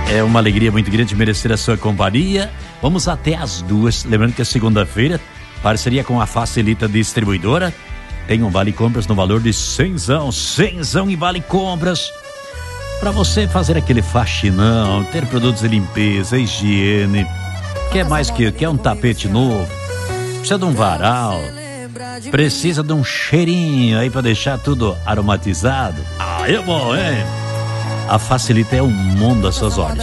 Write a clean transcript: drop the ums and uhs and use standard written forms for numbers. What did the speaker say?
É uma alegria muito grande merecer a sua companhia. Vamos até as 2. Lembrando que é segunda-feira, parceria com a Facilita Distribuidora. Tem um vale compras no valor de 100 em vale compras. Para você fazer aquele faxinão, ter produtos de limpeza, higiene. Quer mais que quer um tapete novo? Precisa de um varal? Precisa de um cheirinho aí para deixar tudo aromatizado? Ah, é bom, hein? A Facilita é um mundo às suas ordens.